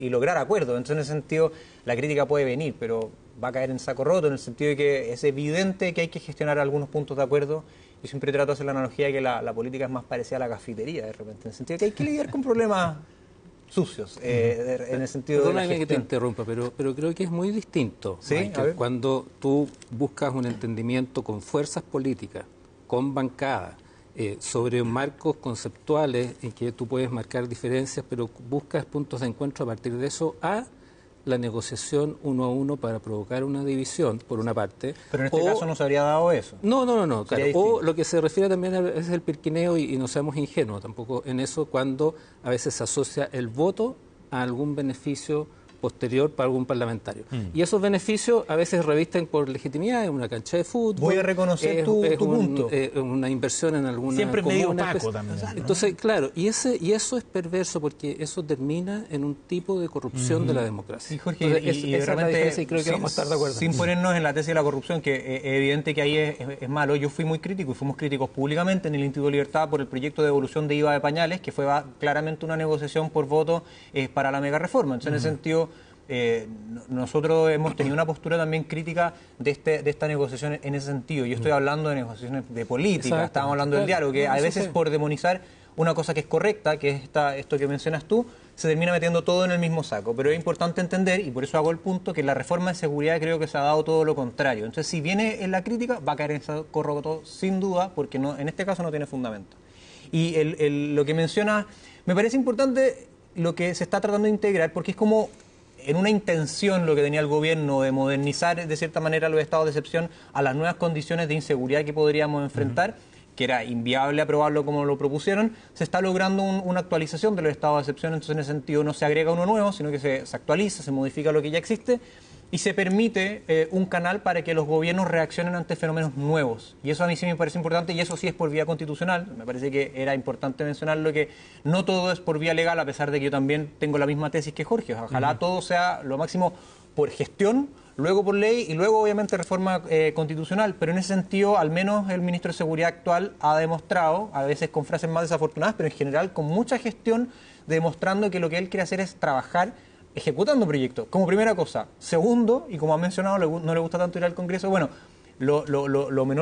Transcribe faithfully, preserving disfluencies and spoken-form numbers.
y lograr acuerdos. Entonces, en ese sentido, la crítica puede venir, pero va a caer en saco roto, en el sentido de que es evidente que hay que gestionar algunos puntos de acuerdo. Yo siempre trato de hacer la analogía de que la, la política es más parecida a la cafetería, de repente, en el sentido de que hay que lidiar con problemas sucios, eh, en el sentido Perdóname de la que te interrumpa, pero, pero creo que es muy distinto, ¿Sí? Michael, cuando tú buscas un entendimiento con fuerzas políticas, con bancadas, eh, sobre marcos conceptuales en que tú puedes marcar diferencias, pero buscas puntos de encuentro a partir de eso, a la negociación uno a uno para provocar una división, por una parte. Pero en este o, caso no se habría dado eso. No, no, no, no. Claro. Distinto. O lo que se refiere también es el pirquineo, y, y no seamos ingenuos tampoco en eso, cuando a veces se asocia el voto a algún beneficio posterior para algún parlamentario. Mm. Y esos beneficios a veces revisten por legitimidad, en una cancha de fútbol. Voy a reconocer es, tu, es tu un, punto. Eh, una inversión en alguna Siempre medio comuna. opaco también. Entonces, claro, y ese y eso es perverso porque eso termina en un tipo de corrupción uh-huh. de la democracia. Sí, Jorge, Entonces, y, es, y esa realmente, es la y creo que sin, vamos a estar de acuerdo. Sin ponernos en la tesis de la corrupción, que es evidente que ahí es, es, es malo. Yo fui muy crítico y fuimos críticos públicamente en el Instituto Libertad por el proyecto de devolución de I V A de pañales, que fue claramente una negociación por voto eh, para la mega reforma. Entonces, uh-huh. en ese sentido, Eh, nosotros hemos tenido una postura también crítica de este de esta negociación en ese sentido. Yo estoy hablando de negociaciones de política, Exacto. estábamos hablando claro. del diálogo, que no, a veces sí. por demonizar una cosa que es correcta, que es esta, esto que mencionas tú, se termina metiendo todo en el mismo saco. Pero es importante entender, y por eso hago el punto, que la reforma de seguridad creo que se ha dado todo lo contrario. Entonces, si viene en la crítica, va a caer en saco roto sin duda, porque no, en este caso no tiene fundamento. Y el, el, lo que mencionas, me parece importante lo que se está tratando de integrar, porque es como en una intención lo que tenía el gobierno de modernizar de cierta manera los estados de excepción a las nuevas condiciones de inseguridad que podríamos enfrentar, uh-huh. que era inviable aprobarlo como lo propusieron, se está logrando un, una actualización de los estados de excepción, entonces en ese sentido no se agrega uno nuevo, sino que se, se actualiza, se modifica lo que ya existe y se permite eh, un canal para que los gobiernos reaccionen ante fenómenos nuevos. Y eso a mí sí me parece importante, y eso sí es por vía constitucional. Me parece que era importante mencionarlo, que no todo es por vía legal, a pesar de que yo también tengo la misma tesis que Jorge. Ojalá uh-huh. todo sea lo máximo por gestión, luego por ley y luego obviamente reforma eh, constitucional. Pero en ese sentido, al menos el ministro de Seguridad actual ha demostrado, a veces con frases más desafortunadas, pero en general con mucha gestión, demostrando que lo que él quiere hacer es trabajar ejecutando proyectos, como primera cosa. Segundo, y como ha mencionado, no le gusta tanto ir al Congreso, bueno, lo, lo, lo, lo menor